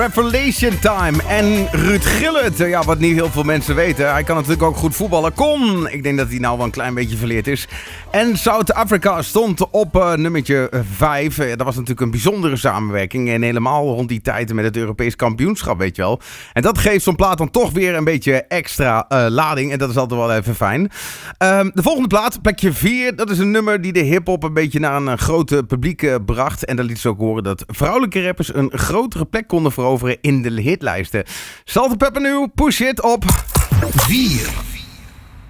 Revelation Time en Ruud Gullit. Ja, wat niet heel veel mensen weten. Hij kan natuurlijk ook goed voetballen. Ik denk dat hij nou wel een klein beetje verleerd is. En Zuid-Afrika stond op nummertje 5. Dat was natuurlijk een bijzondere samenwerking. En helemaal rond die tijd met het Europees kampioenschap, weet je wel. En dat geeft zo'n plaat dan toch weer een beetje extra lading. En dat is altijd wel even fijn. De volgende plaat, plekje 4. Dat is een nummer die de hiphop een beetje naar een grote publiek bracht. En dat liet ze ook horen dat vrouwelijke rappers een grotere plek konden veroveren in de hitlijsten. Salt-N-Pepa nu, Push It op 4.